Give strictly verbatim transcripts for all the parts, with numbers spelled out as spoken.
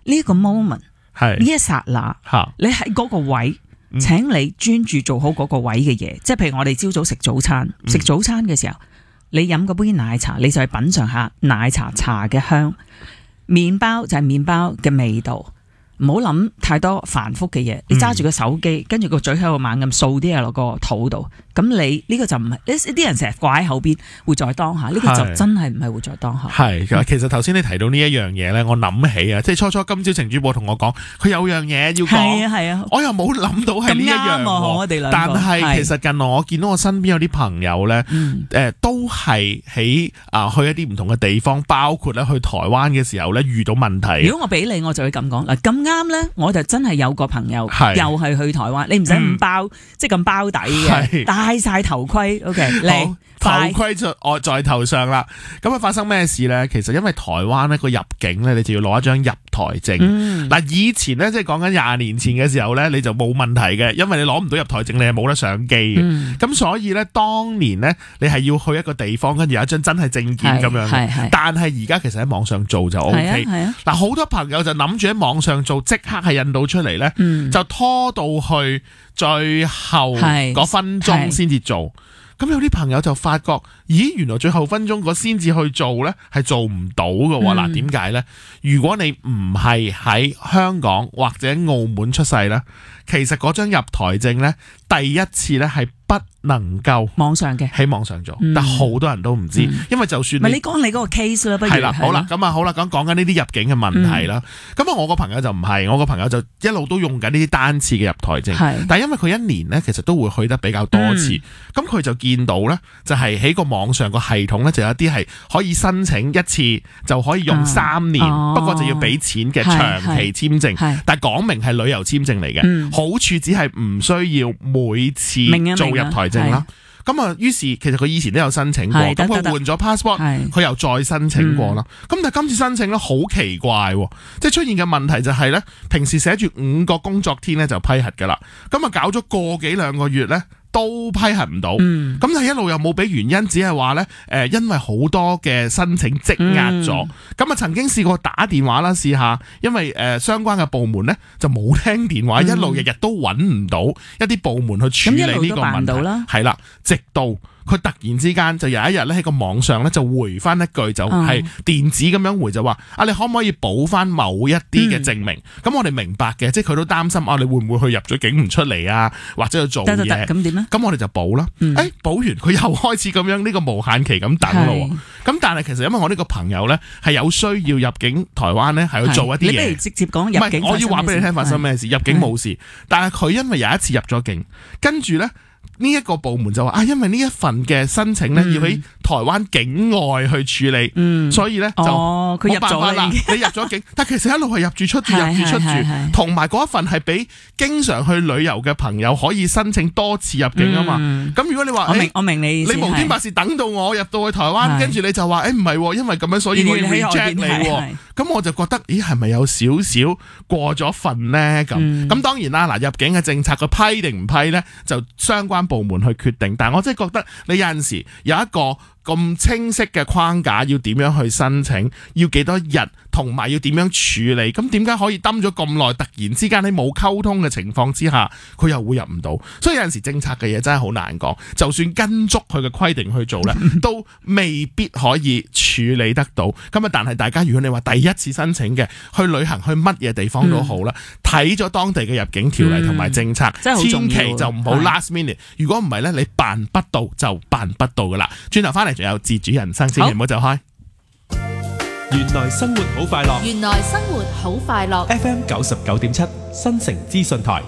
呢個 moment 係呢一剎那，你喺嗰個位。嗯、請你專注做好嗰個位嘅嘢，即係譬如我哋朝早食早餐，食早餐嘅時候，你飲嗰杯奶茶，你就去品嚐下奶茶茶嘅香，麵包就係麵包嘅味道。唔好諗太多繁複嘅嘢，你揸住個手機，跟住個嘴喺度猛咁掃啲嘢落個肚度，咁你呢、呢個就唔係呢啲人成日掛喺口邊，活在當下，呢、呢個就真係唔係活在當下。係、 嗯，其實頭先你提到呢一樣嘢咧，我諗起啊，即係初初今朝程主播同我講，佢有樣嘢要講，係啊係啊，我又冇諗到係呢一樣喎。我哋兩個，但係其實近來我見到我身邊有啲朋友咧，誒、嗯呃、都係喺啊去一啲唔同嘅地方，包括咧去台灣嘅時候咧遇到問題。 如果我俾你，我就會咁講嗱，咁啱咧，我就真係有個朋友又係去台灣，你唔使咁包，嗯、即係咁包底嘅，戴晒頭盔 ，OK， 嚟頭盔就我在頭上啦。咁啊發生咩事咧？其實因為台灣咧個入境咧，你就要攞一張入台證。嗱、嗯，以前咧即係講緊廿年前嘅時候咧，你就冇問題嘅，因為你攞唔到入台證，你係冇得上機嘅。咁、嗯、所以咧，當年咧，你係要去一個地方，跟住有一張真係證件咁樣。但係而家其實喺網上做就 O K。嗱，好多朋友就諗住喺網上做，即刻係印到出嚟咧、嗯，就拖到去最後嗰分鐘先至做。咁有啲朋友就發覺，咦，原來最後分鐘嗰先至去做呢，係做唔到嘅喎。嗱、嗯，點解呢？如果你唔係喺香港或者澳門出世呢，其實嗰張入台證呢，第一次呢係不能夠網上嘅喺網上做，嗯、但好多人都唔知、嗯，因為就算你唔係你講你嗰個 case 啦，不如係啦，好啦，咁啊好啦，講講緊呢啲入境嘅問題啦。咁、嗯、啊，我個朋友就唔係，我個朋友就一路都用緊呢啲單次嘅入台證，但係因為佢一年呢，其實都會去得比較多次，咁、嗯、佢就見到呢，就係喺個網上個系統呢，就有一啲係可以申請一次就可以用三年，啊、不過就要俾錢嘅長期簽證，但係講明係旅遊簽證嚟嘅、嗯，好處只係唔需要每次做入台證啦。咁啊，於是其實佢以前都有申請過，咁佢換咗 passport， 佢又再申請過啦。咁、嗯、但係今次申請咧好奇怪，即係出現嘅問題就係咧，平時寫住五個工作天咧就批核噶啦，咁啊搞咗個幾兩個月咧，都批核唔到，咁、嗯、但係一路又冇俾原因，只係話咧，誒，因為好多嘅申請積壓咗，咁、嗯、啊曾經試過打電話啦，試下，因為誒、呃、相關嘅部門咧就冇聽電話，嗯、一路日日都揾唔到一啲部門去處理呢個問題，係啦，直到佢突然之間就有一日咧喺個網上咧就回翻一句，就係電子咁樣回，就話啊，你可唔可以補翻某一啲嘅證明？咁、嗯、我哋明白嘅，即係佢都擔心啊，你會唔會去入咗境唔出嚟啊，或者去做嘢？咁點咧？咁我哋就補啦。誒、嗯，補完佢又開始咁樣呢、這個無限期咁等咯。咁但係其實因為我呢個朋友咧係有需要入境台灣咧，係去做一啲嘢。你不如直接講入境。唔係，我要話俾你聽發生咩事。入境冇事，但係佢因為有一次入咗境，跟住咧。呢、這、一個部門就話啊，因為呢一份嘅申請咧、嗯、要喺台灣境外去處理，嗯、所以咧就冇辦法啦。你入咗境，但其實一路係入住出住入住出住，同埋嗰一份係俾經常去旅遊嘅朋友可以申請多次入境啊嘛。咁、嗯、如果你話我明、欸、我明你意思，你無端白事等到我入到去台灣，跟住你就話誒唔係，因為咁樣所以我要 reject 你。咁我就覺得，咦係咪有少少過咗份呢？咁咁、嗯、當然啦，嗱入境嘅政策佢批定唔批咧，就相關部門去決定。但係我真係覺得你有陣時有一個咁清晰嘅框架，要點樣去申請，要幾多日，同埋要點樣處理，咁點解可以蹲咗咁耐？突然之間喺冇溝通嘅情況之下，佢又會入唔到。所以有陣時政策嘅嘢真係好難講。就算跟足佢嘅規定去做咧，都未必可以處理得到。咁啊，但係大家如果你話第一次申請嘅去旅行去乜嘢地方都好啦，睇咗當地嘅入境條例同埋政策，嗯、千祈就唔好 last minute。如果唔係咧，你辦不到就辦不到噶啦。轉頭翻嚟仲有自主人生，千祈唔好走開。 原來生活好快樂， 原來生活好快樂。 F M 九十九點七新城資訊台，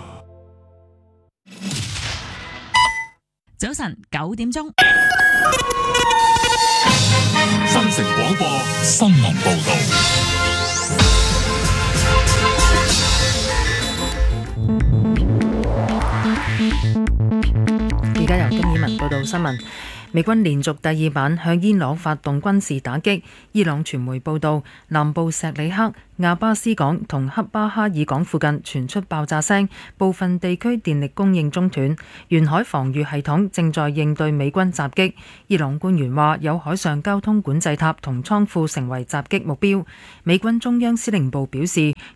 早晨九點鐘， 新城廣播新聞報道。 而家由金以文報道新聞。美軍連續第二晚向伊朗發動軍事打擊。伊朗傳媒報道，南部錫里克、亞巴斯港同克巴哈爾港附近傳出爆炸聲，部分地區電力供應中斷。沿海防禦系統正在應對美軍襲擊。伊朗官員話，有海上交通管制塔同倉庫成為襲擊目標。美軍中央司令部表示，繼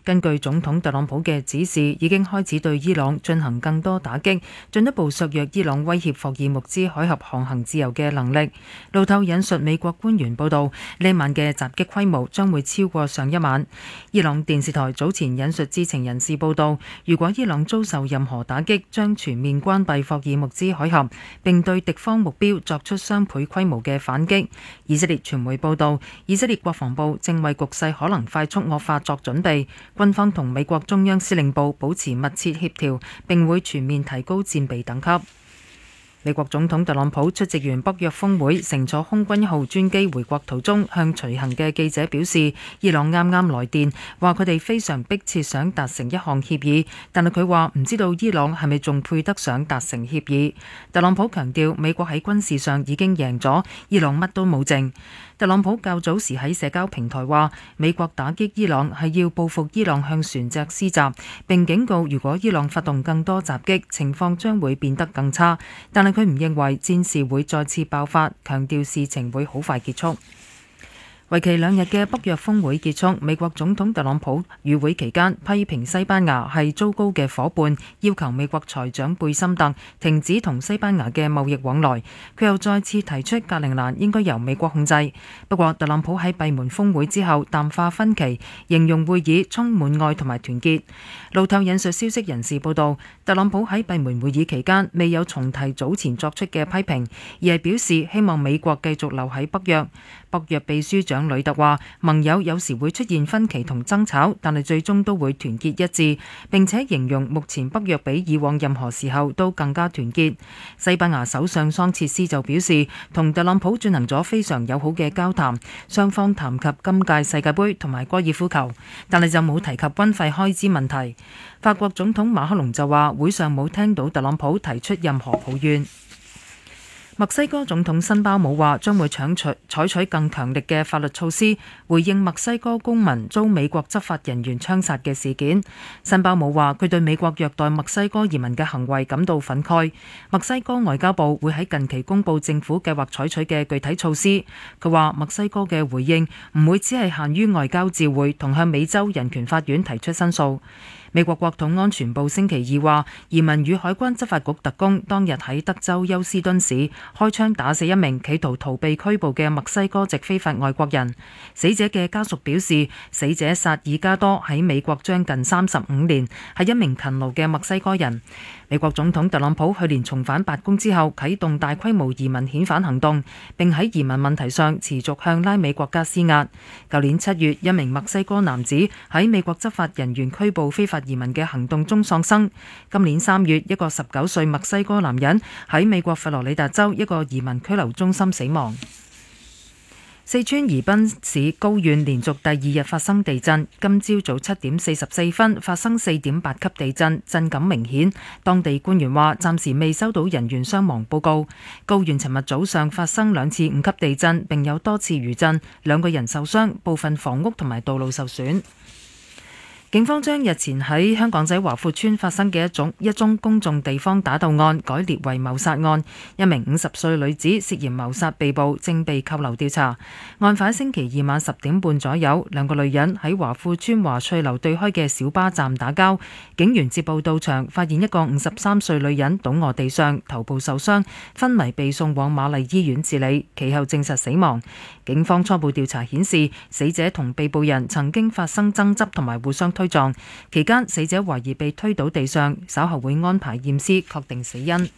根據總統特朗普嘅指示，已經開始對伊朗進行更多打擊，進一步削弱伊朗威脅霍爾木茲海峽航行自由嘅能力。路透引述美國官員報道，呢晚嘅襲擊規模將會超過上一晚。伊朗電視台早前引述知情人士報道，如果伊朗遭受任何打擊，將全面關閉霍爾木茲海峽，並對敵方目標作出雙倍規模嘅反擊。以色列傳媒報道，以色列國防部正為局勢可能快速惡化作準備，軍方同美國中央司令部保持密切協調，並會全面提高戰備等級。美國總統特朗普出席完北約峰會，乘坐空軍一號專機回國途中，向隨行嘅記者表示，伊朗啱啱來電，話佢哋非常迫切想達成一項協議，但係佢話唔知道伊朗係咪仲配得上達成協議。特朗普強調，美國喺軍事上已經贏咗，伊朗乜都冇剩。特朗普較早時喺社交平台話，美國打擊伊朗係要報復伊朗向船隻施襲，並警告如果伊朗發動更多襲擊，情況將會變得更差。但係佢唔認為戰事會再次爆發，強調事情會好快結束。為期兩日嘅北約峰會結束，美國總統特朗普與會期間批評西班牙係糟糕嘅夥伴，要求美國財長貝森特停止同西班牙嘅貿易往來。佢又再次提出格陵蘭應該由美國控制。不過特朗普喺閉門峰會之後淡化分歧，形容會議充滿愛同埋團結。路透引述消息人士報道，特朗普喺閉門會議期間未有重提早前作出嘅批評，而係表示希望美國繼續留喺北約。北約秘書長呂特話，盟友有時會出現分歧同爭吵，但係最終都會團結一致，並且形容目前北約比以往任何時候都更加團結。西班牙首相桑切斯就表示，同特朗普進行咗非常友好嘅交談，雙方談及今屆世界盃同埋高爾夫球，但係就冇提及軍費開支問題。法國總統馬克龍就話，會上冇聽到特朗普提出任何抱怨。墨西哥總統辛巴姆話將會採取採取更強力嘅法律措施，回應墨西哥公民遭美國執法人員槍殺嘅事件。辛巴姆話佢對美國虐待墨西哥移民嘅行為感到憤慨。墨西哥外交部會喺近期公布政府計劃採取嘅具體措施。佢話墨西哥嘅回應唔會只係限於外交照會同向美洲人權法院提出申訴。美國國土安全部星期二話，移民與海關執法局特工當日喺德州休斯敦市開槍打死一名企圖逃避拘捕嘅墨西哥籍非法外國人。死者嘅家屬表示，死者薩爾加多喺美國將近三十五年，係一名勤勞嘅墨西哥人。美國總統特朗普去年重返白宮之後，啟動大規模移民遣返行動，並喺移民問題上持續向拉美國家施壓。舊年七月，一名墨西哥男子喺美國執法人員拘捕非法移民嘅行動中喪生。今年三月，一個十九歲墨西哥男人喺美國佛羅里達州一個移民拘留中心死亡。四川宜賓市高縣連續第二日發生地震，今朝早七點四十四分發生四點八級地震，震感明顯。當地官員話暫時未收到人員傷亡報告。高縣尋日早上發生兩次五級地震，並有多次餘震，兩個人受傷，部分房屋同埋道路受損。警方將日前喺香港仔華富邨發生嘅一種一宗公眾地方打鬥案改列為謀殺案，一名五十歲女子涉嫌謀殺被捕，正被扣留調查。案發喺星期二晚十點半左右，兩個女人喺華富邨華翠樓對開嘅小巴站打交，警員接報到場，發現一個五十三歲女人倒卧地上，頭部受傷，昏迷被送往瑪麗醫院治理，其後證實死亡。警方初步調查顯示，死者同被捕人曾經發生爭執同埋互相推撞，期間死者懷疑被推倒地上，稍後會安排驗屍確定死因。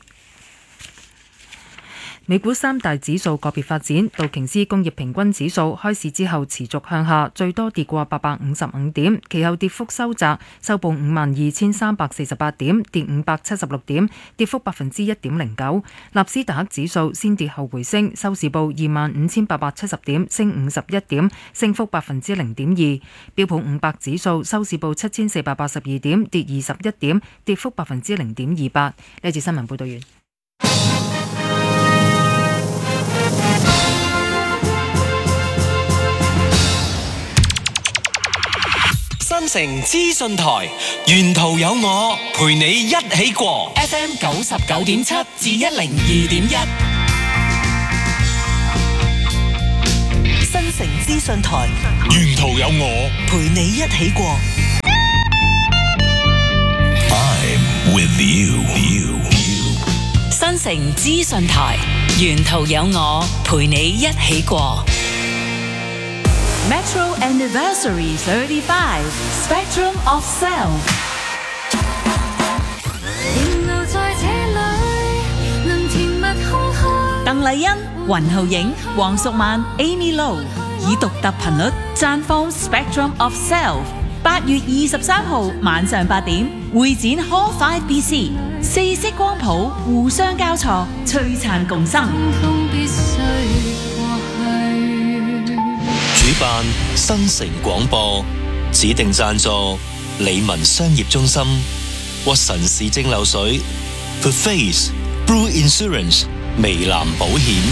美股三大指數個別發展，道瓊斯工業平均指數開市之後持續向下，最多跌過八百五十五點，其後跌幅收窄，收報五萬二千三百四十八點，跌五百七十六點，跌幅百分之一點零九。納斯達克指數先跌後回升，收市報二萬五千八百七十點，升五十一點，升幅百分之零點二。標普五百指數收市報七千四百八十二點，跌二十一點，跌幅百分之零點二八。呢節新聞報道完。 新城資訊台，沿途有我陪你一起過 F M 九十九點七至一零二點一， 新城資訊台， 沿途有我陪你一起過。 with you. 新城資訊台，沿途有我陪你一起過。 Metro Anniversary thirty-five Spectrum of Sound。 鄧麗欣、雲浩影、黃淑曼、Amy Low 以獨特頻率綻放 Spectrum of Self。八月二十三號晚上八點，會展 Hall Five B C， 四色光譜互相交錯，璀璨共生。 主辦新城廣播，指定贊助理文商業中心、屈臣氏蒸餾水、Perface Blue Insurance、微藍保險。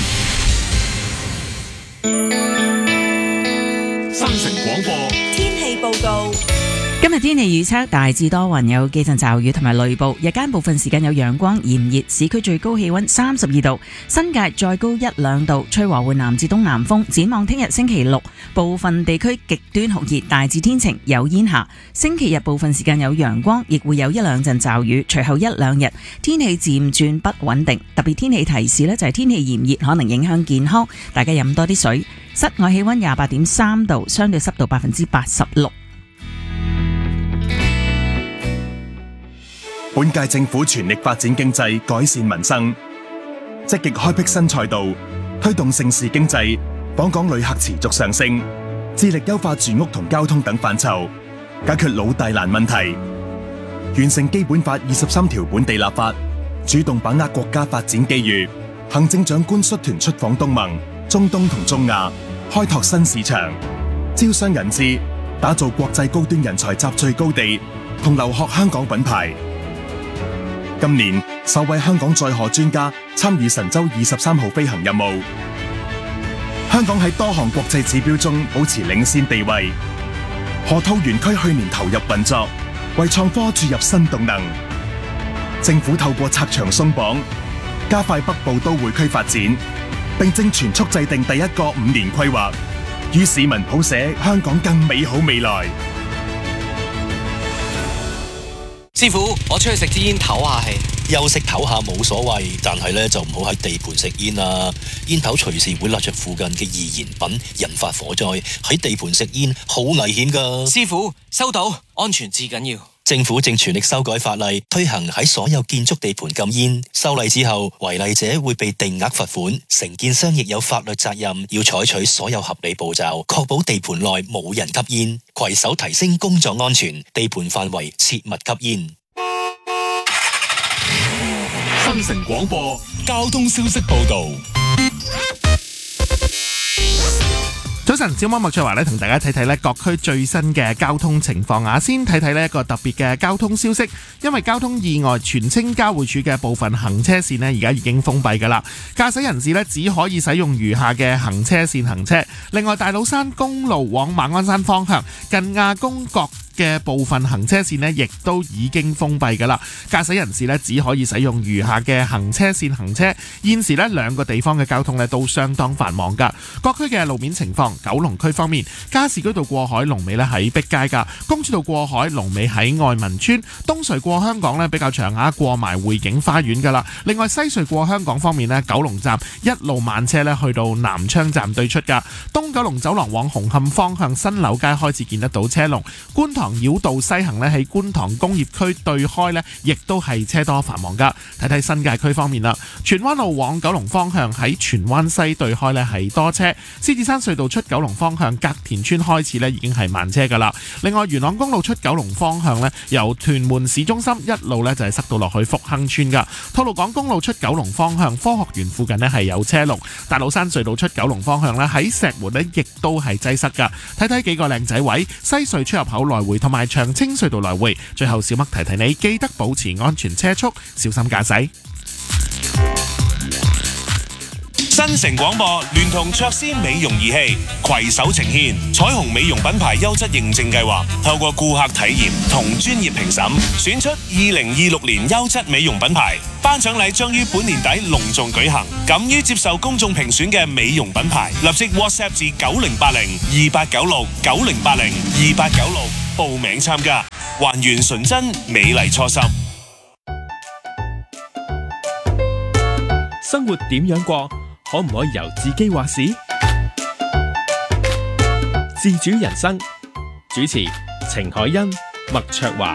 新城廣播天氣報告。今日天氣預測大致多雲，有幾陣驟雨同埋雷暴，日間部分時間有陽光炎熱，市區最高氣溫三十二度，新界再高一兩度，吹和緩南至東南風。展望聽日星期六，部分地區極端酷熱，大致天晴有煙霞。星期日部分時間有陽光，亦會有一兩陣驟雨，隨後一兩日天氣漸轉不穩定。特別天氣提示呢，就係天氣炎熱，可能影響健康，大家飲多啲水。室外氣溫廿八點三度，相對濕度百分之八十六。 本屆政府全力發展經濟，改善民生，積極開闢新賽道，推動盛事經濟，訪港旅客持續上升，致力優化住屋同交通等範疇，解決老大難問題，完成基本法二十三條本地立法，主動把握國家發展機遇。行政長官率團出訪東盟、中東同中亞，開拓新市場，招商引資，打造國際高端人才集聚高地，同留學香港品牌。今年首位香港載荷專家參與神舟二十三號飛行任務，香港喺多項國際指標中保持領先地位。河套園區去年投入運作，為創科注入新動能。政府透過拆牆鬆綁，加快北部都會區發展，並正全速制定第一個五年規劃，與市民譜寫香港更美好未來。 師傅，我出去食支煙唞下氣。 休息唞下冇所謂，但係咧就唔好喺地盤食煙啦。煙頭隨時會焫着附近嘅易燃品，引發火災。喺地盤食煙好危險噶。 師傅，收到，安全至緊要。 政府正全力修改法例，推行喺所有建築地盤禁煙。修例之後，違例者會被定額罰款，承建商亦有法律責任，要採取所有合理步驟，確保地盤內冇人吸煙，攜手提升工作安全，地盤範圍切勿吸煙。 新城廣播交通消息報道。 早晨，小貓麥卓華咧同大家睇睇咧各區最新嘅交通情況啊！先睇睇呢一個特別嘅交通消息，因為交通意外，荃青交匯處嘅部分行車線呢而家已經封閉㗎啦，駕駛人士呢只可以使用餘下嘅行車線行車。另外，大老山公路往馬鞍山方向近亞公角嘅部分行車線呢亦都已經封閉㗎啦，駕駛人士呢只可以使用餘下嘅行車線行車。現時呢兩個地方嘅交通呢都相當繁忙㗎。各區嘅路面情況，九龍區方面，加士居道過海龍尾呢喺碧街㗎，公主道過海龍尾喺愛民村，東隧過香港呢比較長啊，過埋匯景花園㗎啦。另外西隧過香港方面呢，九龍站一路慢車呢去到南昌站對出㗎，東九龍走廊往紅磡方向新柳街開始見得到車龍，觀塘繞道西行咧喺觀塘工業區對開咧，亦都係車多繁忙噶。睇睇新界區方面啦，荃灣路往九龍方向喺荃灣西對開咧係多車，獅子山隧道出九龍方向隔田村開始咧已經係慢車噶啦。另外元朗公路出九龍方向咧，由屯門市中心一路咧就係塞到落去福亨村噶。吐露港公路出九龍方向科學園附近咧係有車龍，大老山隧道出九龍方向咧喺石門咧亦都係擠塞噶。睇睇幾個靚仔位，西隧出入口來回同埋長青隧道來回。最後小麥提提你，記得保持安全車速，小心駕駛。 新城廣播聯同卓斯美容儀器攜手呈現彩虹美容品牌優質認證計劃，透過顧客體驗同專業評審，選出二零二六年優質美容品牌。頒獎禮將於本年底隆重舉行，敢於接受公眾評選嘅美容品牌，立即 WhatsApp 至九零八零二八九六九零八零二八九六報名參加，還原純真美麗初心。 生活點樣過，可唔可以由自己話事？自主人生，主持程海欣、麥卓華。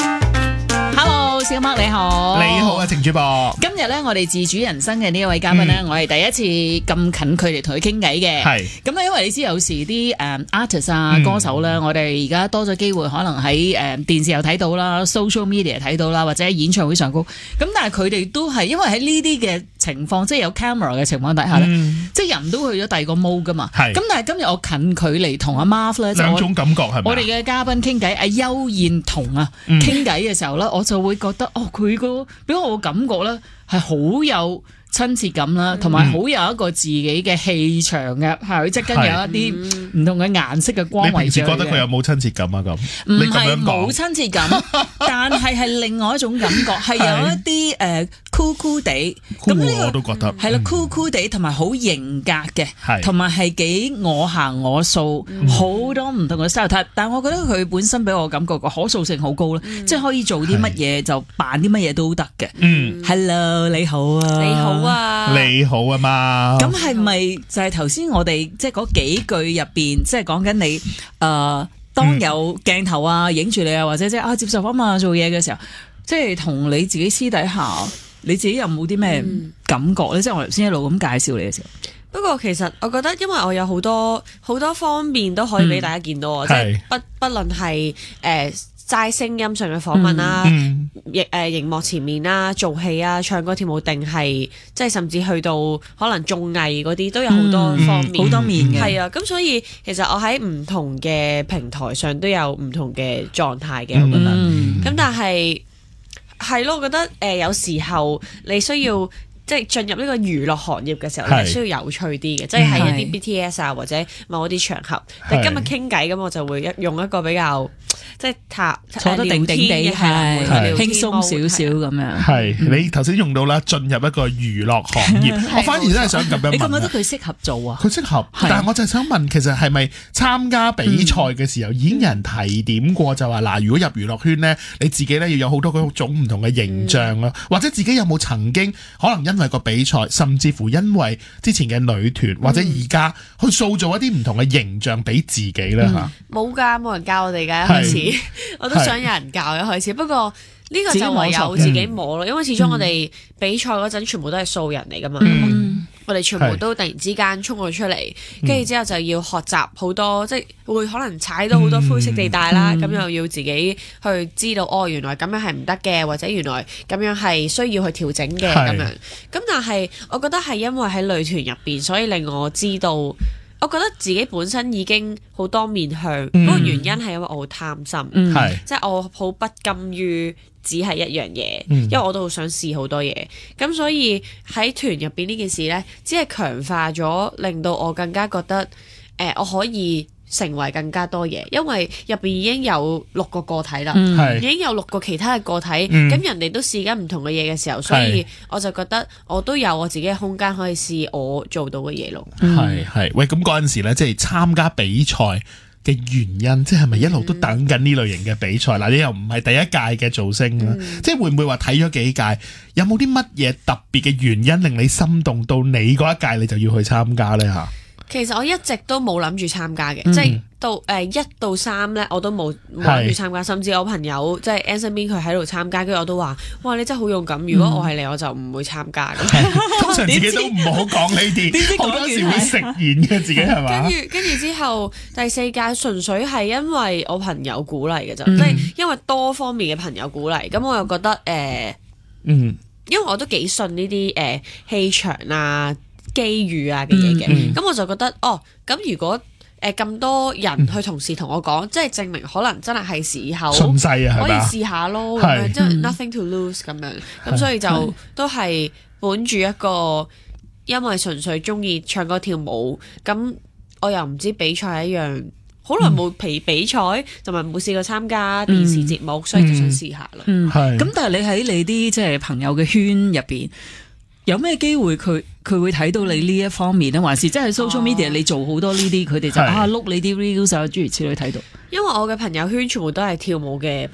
Hello， 小麥你好， 你好啊，程主播。 今日咧，我哋自主人生嘅呢一位嘉賓咧，嗯、我係第一次咁近距離同佢傾偈嘅。係咁咧，因為你知有時啲誒 artist 啊、歌手咧，嗯、我哋而家多咗機會，可能喺誒電視又睇到啦 ，social media 睇到啦，或者喺演唱會上高。咁但係佢哋都係因為喺呢啲嘅情況，即係有 camera 嘅情況底下咧，嗯、即係人都去咗第二個 mode 噶嘛。係咁，但係今日我近距離同阿 Marv 咧， 兩種感覺係咪？ 我哋嘅嘉賓傾偈，阿邱燕彤啊，傾偈嘅時候咧，我就會覺得哦，佢個俾我嘅感覺咧係好有親切感啦，同埋好有一個自己嘅氣場嘅，係即係跟有一啲唔同嘅顏色嘅光圍住嘅。 你平時覺得佢有冇親切感啊？咁唔係冇親切感，但係係另外一種感覺，係有一啲誒酷酷地。咁呢個我都覺得係啦，酷酷地同埋好型格嘅，同埋係幾我行我素，好多唔同嘅 style。但係我覺得佢本身俾我感覺個可塑性好高啦，即係可以做啲乜嘢就扮啲乜嘢都得嘅。嗯 ，Hello， 你好啊， 你好。 你好啊嘛， 咁係咪就係頭先我哋即係嗰幾句入邊，即係講緊你誒、呃，當有鏡頭啊影住你啊，或者即係啊接受訪問啊做嘢嘅時候，即係同你自己私底下，你自己有冇啲咩感覺咧？嗯、即係我頭先一路咁介紹你嘅時候。 不過其實我覺得，因為我有好多好多方面都可以俾大家見到我，嗯、即係不不論係誒。呃齋聲音上嘅訪問啦，亦誒熒幕前面啦，做戲啊，唱歌跳舞，定係即係甚至去到可能綜藝嗰啲都有好多方面，好、嗯、多面嘅。係啊，咁所以其實我喺唔同嘅平台上都有唔同嘅狀態嘅，我覺得。咁、嗯、但係係咯，我覺得誒、呃、有時候你需要。即係進入呢個娛樂行業嘅時候咧，係需要有趣啲嘅，即係喺一啲 B T S 啊或者某啲場合。但今日傾偈咁，我就會一用一個比較即係塔坐得定定地係輕鬆少少咁樣。 係你頭先用到啦，進入一個娛樂行業，我反而真係想咁樣問。 你覺唔覺得佢適合做啊？ 佢適合，但係我就係想問，其實係咪參加比賽嘅時候已經有人提點過，就話嗱，如果入娛樂圈咧，你自己咧要有好多嗰種唔同嘅形象咯，或者自己有冇曾經可能因為個比賽，甚至乎因為之前嘅女團或者而家去塑造一啲唔同嘅形象俾自己咧吓？ 冇噶，冇人教我哋嘅一開始，我都想有人教一開始。不過呢個就唯有自己摸咯，因為始終我哋比賽嗰陣全部都係素人嚟噶嘛。我哋全部都突然之間衝咗出嚟，跟住之後就要學習好多，即係會可能踩到好多灰色地帶啦。咁、嗯、又要自己去知道，哦，原來咁樣係唔得嘅，或者原來咁樣係需要去調整嘅咁樣。咁但係我覺得係因為喺女團入邊，所以令我知道，我覺得自己本身已經好多面向。嗰、嗯、個原因係因為我好貪心，嗯、即係我好不甘於只係一樣嘢，因為我都好想試好多嘢，咁所以喺團入邊呢件事呢，只係強化咗，令到我更加覺得，誒、呃，我可以成為更加多嘢，因為入邊已經有六個個體啦，嗯、已經有六個其他嘅個體，咁、嗯、人哋都試緊唔同嘅嘢嘅時候，所以我就覺得我都有我自己嘅空間可以試我做到嘅嘢咯。 係係，喂，咁嗰陣時呢，即係參加比賽嘅原因，即係咪一路都等緊呢類型嘅比賽？嗱、嗯，你又唔係第一屆嘅造星啦，嗯、即係會唔會話睇咗幾屆，有冇啲乜嘢特別嘅原因令你心動到你嗰一屆你就要去參加呢？嚇？ 其實我一直都冇諗住參加嘅，嗯、即係到誒一到三咧，我都冇冇諗住參加，甚至我朋友即係 Ann 身邊佢喺度參加，跟住我都話：哇，你真係好勇敢！如果我係你，我就唔會參加。 嗯、通常自己都唔好講呢啲，好多時會食言嘅自己係嘛？ 跟住跟住之後第四屆純粹係因為我朋友鼓勵嘅啫，即係、嗯、因為多方面嘅朋友鼓勵，咁我又覺得誒，呃、嗯，因為我都幾信呢啲誒氣場啊、機遇啊嘅嘢嘅，咁、嗯嗯、我就覺得哦，咁如果誒咁、呃、多人去同時同我講，嗯、即係證明可能真係係時候順勢啊， 可以試下咯，咁樣即係 nothing to lose 咁樣，咁所以就都係本住一個，因為純粹中意唱歌跳舞，咁我又唔知比賽一樣，好耐冇比比賽，同埋冇試過參加電視節目，嗯、所以就想試下咯。 嗯，係。咁但係你喺你啲即係朋友嘅圈入邊，有咩機會佢佢會睇到你呢一方面咧？還是即係 social media、哦、你做好多呢啲，佢哋就啊碌你啲 reels 啊諸如此類睇到。 因為我嘅朋友圈全部都係跳舞嘅。